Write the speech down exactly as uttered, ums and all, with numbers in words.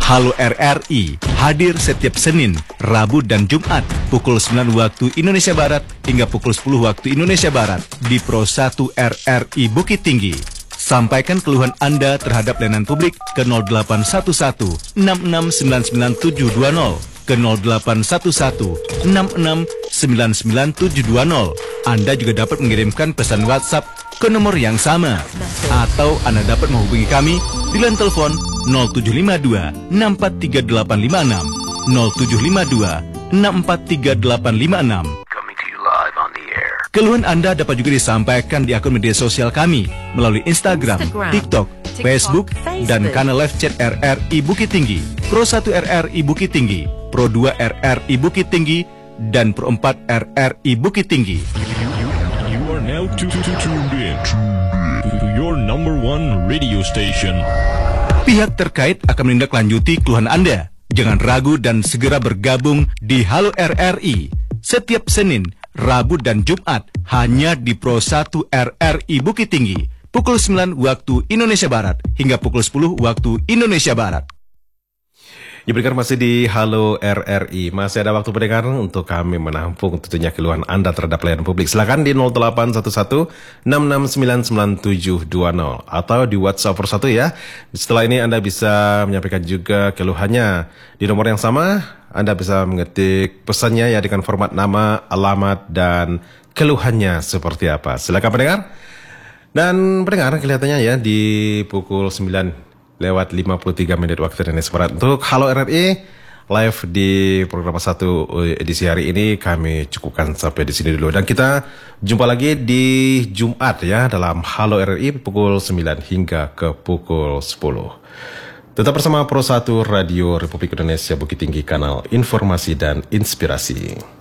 Halo R R I hadir setiap Senin, Rabu, dan Jumat pukul sembilan waktu Indonesia Barat hingga pukul sepuluh waktu Indonesia Barat di Pro satu R R I Bukit Tinggi. Sampaikan keluhan Anda terhadap layanan publik ke nol delapan satu satu enam enam sembilan sembilan tujuh dua nol, ke nol delapan satu satu enam enam sembilan sembilan tujuh dua nol. Anda juga dapat mengirimkan pesan WhatsApp ke nomor yang sama. Atau Anda dapat menghubungi kami di line telepon nol tujuh lima dua enam empat tiga delapan lima enam, nol tujuh lima dua enam empat tiga delapan lima enam. Keluhan Anda dapat juga disampaikan di akun media sosial kami melalui Instagram, Instagram TikTok, TikTok, Facebook, Facebook, dan kanal live chat R R I Bukit Tinggi, Pro satu R R I Bukit Tinggi, Pro dua R R I Bukit Tinggi, dan Pro empat R R I Bukit Tinggi. You are now tuned in to your number one radio station. Pihak terkait akan menindaklanjuti keluhan Anda. Jangan ragu dan segera bergabung di Halo R R I setiap Senin, Rabu, dan Jumat hanya di Pro satu R R I Bukit Tinggi pukul sembilan waktu Indonesia Barat hingga pukul sepuluh waktu Indonesia Barat. Ya, pendengar, masih di Halo R R I. Masih ada waktu pendengar untuk kami menampung tentunya keluhan Anda terhadap pelayanan publik. Silakan di nol delapan satu satu enam enam sembilan sembilan tujuh dua nol atau di WhatsApp Pro satu ya. Setelah ini Anda bisa menyampaikan juga keluhannya di nomor yang sama. Anda bisa mengetik pesannya ya dengan format nama, alamat, dan keluhannya seperti apa. Silakan pendengar. Dan pendengar, kelihatannya ya di pukul sembilan lewat lima puluh tiga menit waktu Indonesia Barat. Untuk Halo R R I live di program satu edisi hari ini kami cukupkan sampai di sini dulu. Dan kita jumpa lagi di Jumat ya dalam Halo R R I pukul sembilan hingga ke pukul sepuluh. Tetap bersama Pro satu Radio Republik Indonesia Bukit Tinggi, kanal informasi dan inspirasi.